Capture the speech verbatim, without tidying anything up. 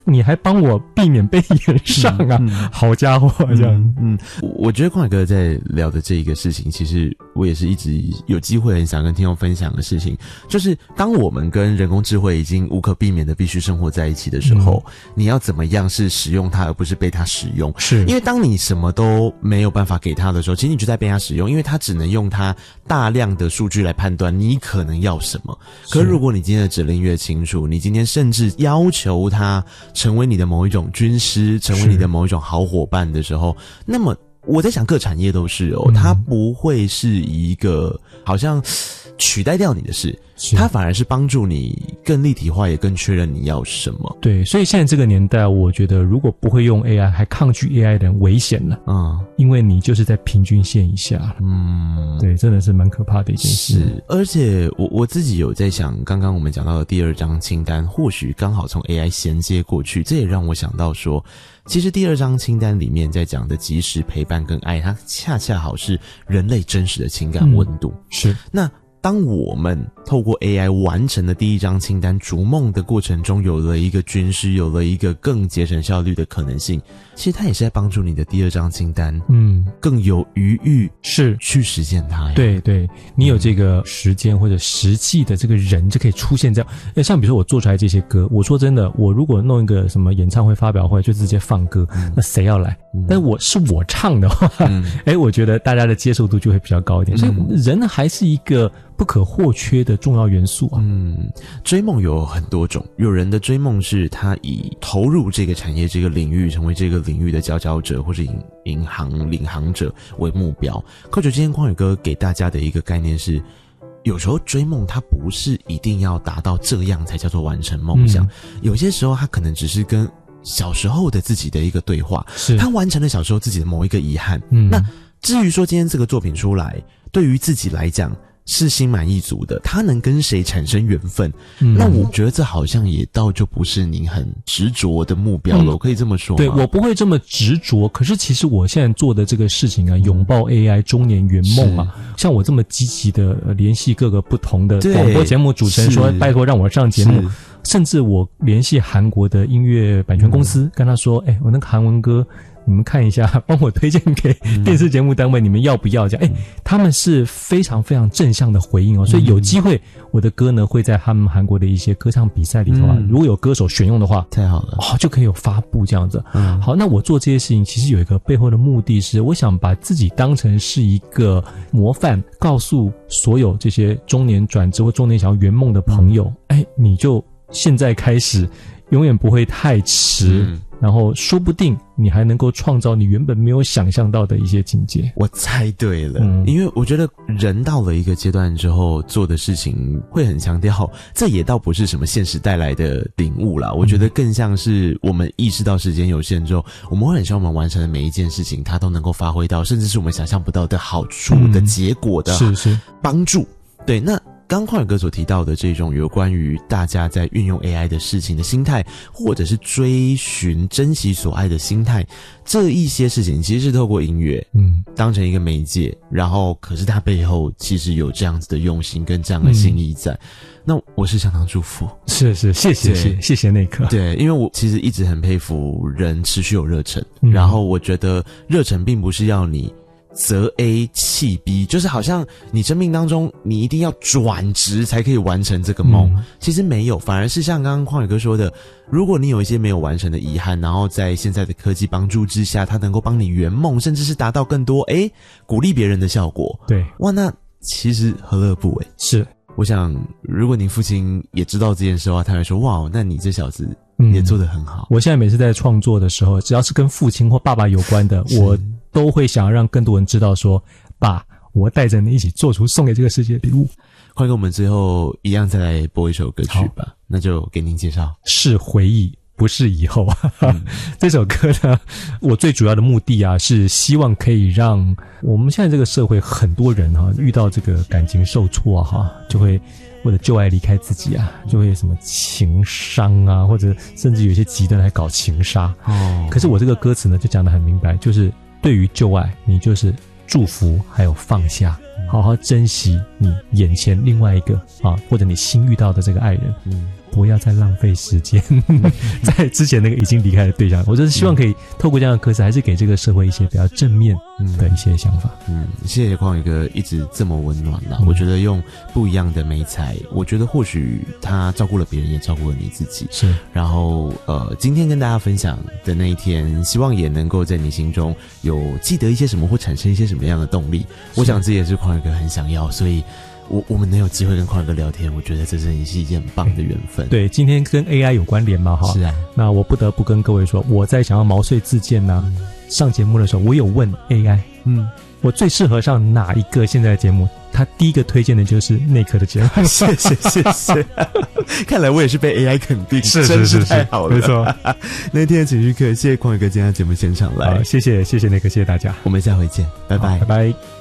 你还帮我避免被延上啊、嗯嗯、好家伙这样。 嗯，嗯我觉得邝凯哥在聊的这一个事情，其实我也是一直有机会很想跟听众分享的事情，就是当我们跟人工智慧已经无可避免的必须生活在一起的时候、嗯、你要怎么样是使用它而不是被它使用。 是因为当你什么都没有办法给它的时候，其实你就在被它使用，因为它只能用它大量的数据来判断你可能要什么。可是如果你今天的指令越清楚，你今天甚至要求它成为你的某一种军师，成为你的某一种好伙伴的时候，那么我在想各产业都是哦、嗯，它不会是一个好像取代掉你的事，它反而是帮助你更立体化，也更确认你要什么。 对，所以现在这个年代，我觉得如果不会用 A I 还抗拒 A I 的人危险了，嗯，因为你就是在平均线以下，嗯，对，真的是蛮可怕的一件事。 是，而且我我自己有在想，刚刚我们讲到的第二张清单，或许刚好从 A I 衔接过去，这也让我想到说，其实第二张清单里面在讲的及时陪伴跟爱，它恰恰好是人类真实的情感温度。 嗯、是， 那当我们透过 A I 完成了第一张清单逐梦的过程中，有了一个军师，有了一个更节省效率的可能性，其实它也是在帮助你的第二张清单嗯，更有余裕是去实现它呀。 对对，你有这个时间或者实际的这个人就可以出现这样。像比如说我做出来这些歌，我说真的，我如果弄一个什么演唱会发表会就直接放歌、嗯、那谁要来、嗯、但是我是我唱的话嗯、诶我觉得大家的接受度就会比较高一点、嗯、所以人还是一个不可或缺的重要元素啊。 嗯，追梦有很多种，有人的追梦是他以投入这个产业这个领域，成为这个领域的佼佼者或者引引航领航者为目标。可我觉得今天匡宇哥给大家的一个概念是，有时候追梦它不是一定要达到这样才叫做完成梦想、嗯、有些时候它可能只是跟小时候的自己的一个对话，是他完成了小时候自己的某一个遗憾。嗯，那至于说今天这个作品出来，对于自己来讲是心满意足的，他能跟谁产生缘分、嗯、那我觉得这好像也倒就不是您很执着的目标了、嗯、我可以这么说吗？ 对，我不会这么执着，可是其实我现在做的这个事情啊，拥抱 A I 中年圆梦啊，像我这么积极的联系各个不同的广播节目主持人说拜托让我上节目，甚至我联系韩国的音乐版权公司、嗯、跟他说哎、欸，我那个韩文歌你们看一下，帮我推荐给电视节目单位、嗯、你们要不要这样？哎、欸，他们是非常非常正向的回应哦，所以有机会我的歌呢会在他们韩国的一些歌唱比赛里头啊、嗯，如果有歌手选用的话， 太好了哦，就可以有发布这样子。嗯，好，那我做这些事情其实有一个背后的目的是，我想把自己当成是一个模范，告诉所有这些中年转职或中年想要圆梦的朋友，哎、嗯，你就现在开始，永远不会太迟。嗯，然后说不定你还能够创造你原本没有想象到的一些境界。 我猜对了、嗯、因为我觉得人到了一个阶段之后做的事情会很强调，这也倒不是什么现实带来的领悟啦，我觉得更像是我们意识到时间有限之后，我们会很希望我们完成的每一件事情它都能够发挥到甚至是我们想象不到的好处、嗯、的结果的是是帮助。对，那刚匡宇哥所提到的这种有关于大家在运用 A I 的事情的心态，或者是追寻珍惜所爱的心态，这一些事情其实是透过音乐嗯当成一个媒介，然后可是它背后其实有这样子的用心跟这样的心意在、嗯、那我是相当祝福。 是是，谢谢谢谢谢那刻。 对，因为我其实一直很佩服人持续有热忱、嗯、然后我觉得热忱并不是要你择 A 弃 B， 就是好像你生命当中你一定要转职才可以完成这个梦、嗯、其实没有，反而是像刚刚匡宇哥说的，如果你有一些没有完成的遗憾，然后在现在的科技帮助之下，它能够帮你圆梦，甚至是达到更多诶鼓励别人的效果。 对， 哇，那其实何乐不为。 是， 我想如果您父亲也知道这件事的话，他会说哇，那你这小子也做得很好、嗯、我现在每次在创作的时候，只要是跟父亲或爸爸有关的，我都会想要让更多人知道说，爸，我带着你一起做出送给这个世界的礼物。 欢迎我们最后一样再来播一首歌曲吧，那就给您介绍。 是回忆，不是以后。嗯、这首歌呢，我最主要的目的啊，是希望可以让我们现在这个社会很多人哈、啊，遇到这个感情受挫哈、啊，就会或者旧爱离开自己啊，就会什么情伤啊，或者甚至有些极端来搞情杀。哦，可是我这个歌词呢，就讲得很明白，就是对于旧爱，你就是祝福还有放下，好好珍惜你眼前另外一个啊，或者你新遇到的这个爱人。嗯， 不要再浪费时间在之前那个已经离开的对象。我就是希望可以透过这样的歌词，还是给这个社会一些比较正面的一些想法。 嗯，谢谢匡宇哥一直这么温暖啦、嗯、我觉得用不一样的媒材，我觉得或许他照顾了别人，也照顾了你自己。 是， 然后呃，今天跟大家分享的那一天，希望也能够在你心中有记得一些什么，或产生一些什么样的动力。我想这也是匡宇哥很想要，所以我我们能有机会跟匡宇哥聊天，我觉得这真是一件很棒的缘分。 对，今天跟 A I 有关联嘛，哈， 是啊。 那我不得不跟各位说，我在想要毛遂自荐呢、啊嗯，上节目的时候，我有问 A I， 嗯，我最适合上哪一个现在的节目？他第一个推荐的就是内科的节目。 谢谢谢谢，看来我也是被 A I 肯定， 是真是太好了， 没错。 那天的情绪课，谢谢匡宇哥今天节目现场来， 谢谢谢谢内科，谢谢大家， 我们下回见，拜拜拜拜。